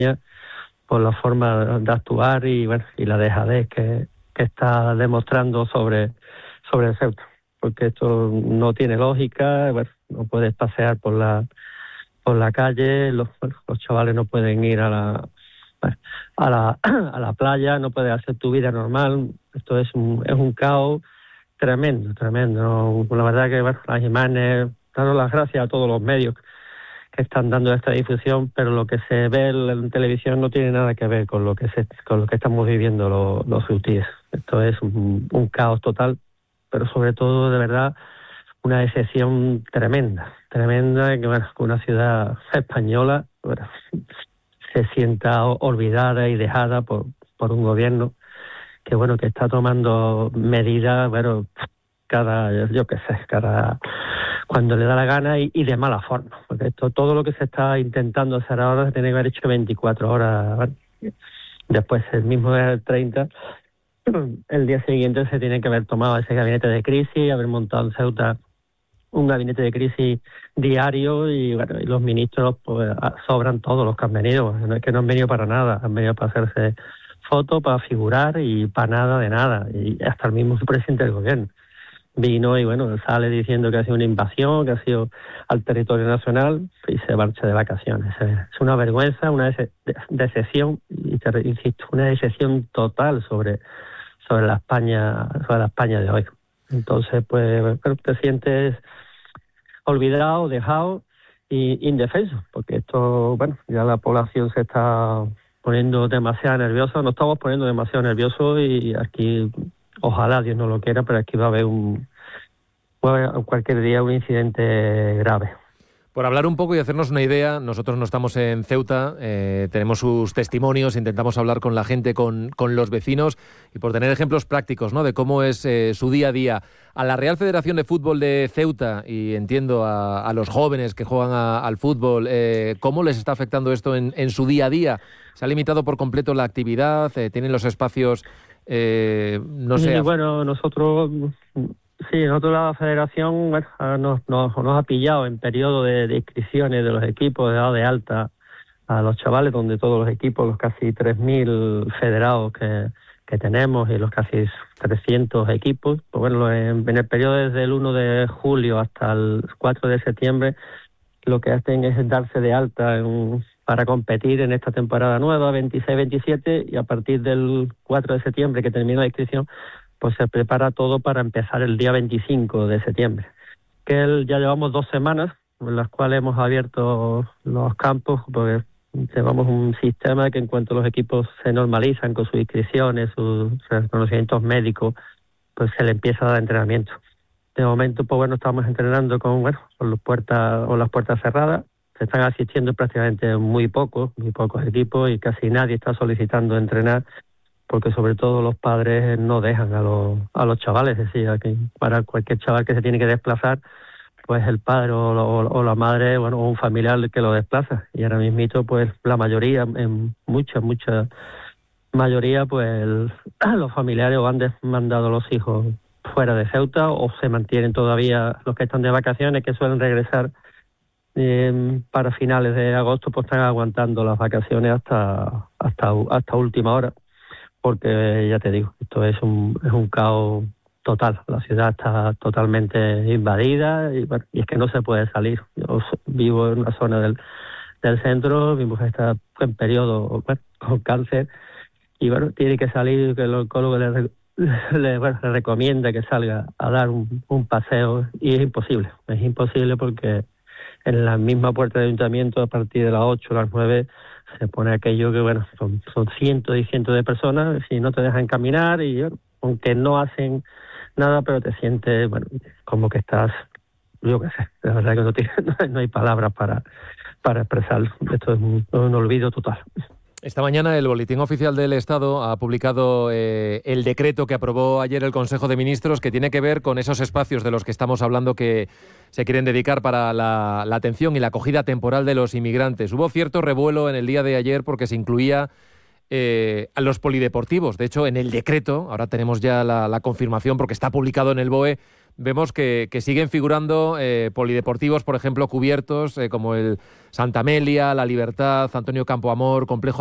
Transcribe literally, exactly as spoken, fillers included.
por la forma de actuar y bueno y la dejadez que, que está demostrando sobre, sobre el Ceuta, porque esto no tiene lógica. Bueno, no puedes pasear por la por la calle, los, bueno, los chavales no pueden ir a la a la a la playa, no puedes hacer tu vida normal. Esto es un es un caos tremendo, tremendo. La verdad que bueno, las imágenes, daros las gracias a todos los medios que están dando esta difusión, pero lo que se ve en televisión no tiene nada que ver con lo que se con lo que estamos viviendo los, los ceutíes. Esto es un, un caos total, pero sobre todo de verdad una decepción tremenda, tremenda que bueno, una ciudad española bueno, se sienta olvidada y dejada por por un gobierno que bueno que está tomando medidas, bueno, cada, yo qué sé, cada cuando le da la gana y, y de mala forma, porque esto todo lo que se está intentando hacer ahora se tiene que haber hecho veinticuatro horas, ¿vale? Después el mismo día del treinta, el día siguiente se tiene que haber tomado ese gabinete de crisis, haber montado en Ceuta un gabinete de crisis diario y bueno, y los ministros pues sobran todos los que han venido, no es que no han venido para nada, han venido para hacerse fotos, para figurar y para nada de nada, y hasta el mismo presidente del gobierno vino y bueno, sale diciendo que ha sido una invasión, que ha sido al territorio nacional y se marcha de vacaciones. Es una vergüenza, una decepción, y te insisto, una decepción total sobre, sobre la España, sobre la España de hoy. Entonces, pues, te sientes olvidado, dejado e indefenso, porque esto, bueno, ya la población se está poniendo demasiado nerviosa, nos estamos poniendo demasiado nerviosos y aquí, ojalá Dios no lo quiera, pero aquí va a haber un cualquier día un incidente grave. Por hablar un poco y hacernos una idea, nosotros no estamos en Ceuta, eh, tenemos sus testimonios, intentamos hablar con la gente, con, con los vecinos, y por tener ejemplos prácticos, ¿no?, de cómo es eh, su día a día. A la Real Federación de Fútbol de Ceuta, y entiendo a, a los jóvenes que juegan a, al fútbol, eh, ¿cómo les está afectando esto en, en su día a día? ¿Se ha limitado por completo la actividad? Eh, ¿Tienen los espacios, eh, no sé? Sí, bueno, nosotros... Sí, nosotros la federación bueno, nos, nos, nos ha pillado en periodo de, de inscripciones de los equipos, de dado de alta a los chavales, donde todos los equipos, los casi tres mil federados que, que tenemos y los casi trescientos equipos, pues bueno, en, en el periodo desde el uno de julio hasta el cuatro de septiembre, lo que hacen es darse de alta en, para competir en esta temporada nueva, veintiséis veintisiete, y a partir del cuatro de septiembre, que termina la inscripción, pues se prepara todo para empezar el día veinticinco de septiembre. Que el, ya llevamos dos semanas en las cuales hemos abierto los campos, porque llevamos un sistema que en cuanto los equipos se normalizan con sus inscripciones, sus reconocimientos médicos, pues se le empieza a dar entrenamiento. De momento, pues bueno, estamos entrenando con, bueno, con las puertas o las puertas cerradas. Se están asistiendo prácticamente muy pocos, muy pocos equipos, y casi nadie está solicitando entrenar, porque sobre todo los padres no dejan a los a los chavales. Es decir, que para cualquier chaval que se tiene que desplazar, pues el padre o, o, o la madre, bueno, o un familiar que lo desplaza. Y ahora mismito, pues la mayoría, en mucha, mucha mayoría, pues el, los familiares o han mandado a los hijos fuera de Ceuta, o se mantienen todavía los que están de vacaciones, que suelen regresar eh, para finales de agosto, pues están aguantando las vacaciones hasta hasta hasta última hora. Porque ya te digo, esto es un es un caos total. La ciudad está totalmente invadida y, bueno, y es que no se puede salir. Yo vivo en una zona del, del centro, mi mujer está en periodo bueno, con cáncer y bueno, tiene que salir, que el oncólogo le, le, bueno, le recomienda que salga a dar un, un paseo y es imposible. Es imposible porque en la misma puerta del ayuntamiento, a partir de las ocho, las nueve, se pone aquello que, bueno, son, son cientos y cientos de personas, si no te dejan caminar, y bueno, aunque no hacen nada, pero te sientes, bueno, como que estás, yo qué sé, la verdad que no, tiene, no hay palabras para, para expresarlo. Esto es un, un olvido total. Esta mañana el Boletín Oficial del Estado ha publicado eh, el decreto que aprobó ayer el Consejo de Ministros, que tiene que ver con esos espacios de los que estamos hablando que se quieren dedicar para la, la atención y la acogida temporal de los inmigrantes. Hubo cierto revuelo en el día de ayer porque se incluía eh, a los polideportivos. De hecho, en el decreto, ahora tenemos ya la, la confirmación porque está publicado en el B O E, vemos que, que siguen figurando eh, polideportivos, por ejemplo, cubiertos, eh, como el Santa Amelia, La Libertad, Antonio Campoamor, Complejo